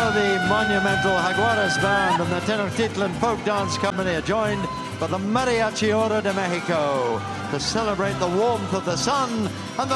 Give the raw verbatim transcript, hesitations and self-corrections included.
Now the monumental Jaguares Band and the Tenochtitlan Folk Dance Company are joined by the Mariachi Oro de Mexico to celebrate the warmth of the sun and the